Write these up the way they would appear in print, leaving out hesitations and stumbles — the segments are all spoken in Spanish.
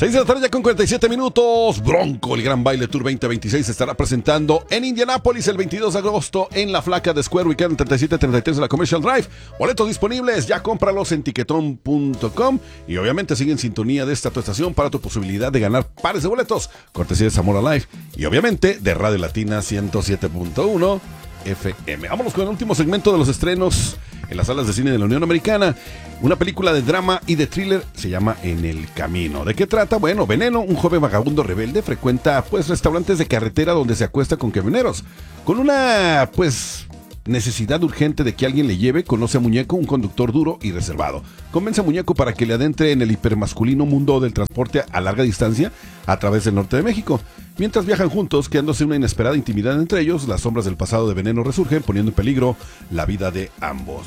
6 de la tarde ya con 47 minutos. Bronco, el Gran Baile Tour 2026 se estará presentando en Indianápolis el 22 de agosto en la Flaca de Square, ubicada en 3733 de la Commercial Drive. Boletos disponibles, ya cómpralos en tiquetón.com y obviamente sigue en sintonía de esta tu estación para tu posibilidad de ganar pares de boletos, cortesía de Zamora Live y obviamente de Radio Latina 107.1 FM. Vámonos con el último segmento de los estrenos en las salas de cine de la Unión Americana. Una película de drama y de thriller se llama En el Camino. ¿De qué trata? Bueno, Veneno, un joven vagabundo rebelde, frecuenta restaurantes de carretera donde se acuesta con camioneros. Con una necesidad urgente de que alguien le lleve, conoce a Muñeco, un conductor duro y reservado. Convence a Muñeco para que le adentre en el hipermasculino mundo del transporte a larga distancia a través del norte de México. Mientras viajan juntos, quedándose una inesperada intimidad entre ellos, las sombras del pasado de Veneno resurgen, poniendo en peligro la vida de ambos.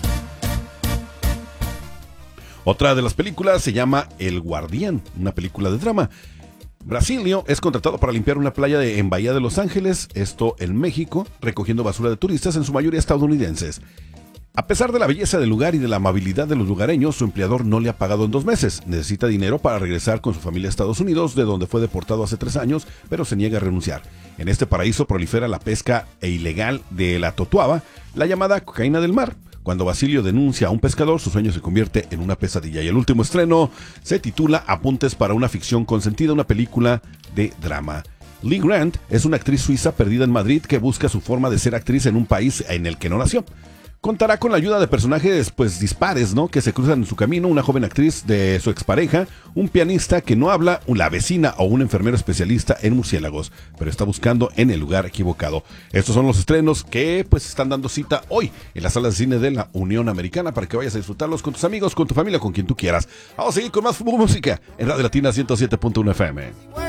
Otra de las películas se llama El Guardián, una película de drama. Brasilio es contratado para limpiar una playa en Bahía de Los Ángeles, esto en México, recogiendo basura de turistas, en su mayoría estadounidenses. A pesar de la belleza del lugar y de la amabilidad de los lugareños, su empleador no le ha pagado en 2 meses. Necesita dinero para regresar con su familia a Estados Unidos, de donde fue deportado hace 3 años, pero se niega a renunciar. En este paraíso prolifera la pesca ilegal de la totuaba, la llamada cocaína del mar. Cuando Basilio denuncia a un pescador, su sueño se convierte en una pesadilla. Y el último estreno se titula Apuntes para una ficción consentida, una película de drama. Lee Grant es una actriz suiza perdida en Madrid que busca su forma de ser actriz en un país en el que no nació. Contará con la ayuda de personajes dispares, ¿no?, que se cruzan en su camino: una joven actriz de su expareja, un pianista que no habla, la vecina o un enfermero especialista en murciélagos, pero está buscando en el lugar equivocado. Estos son los estrenos que están dando cita hoy en las salas de cine de la Unión Americana para que vayas a disfrutarlos con tus amigos, con tu familia, con quien tú quieras. Vamos a seguir con más música en Radio Latina 107.1 FM.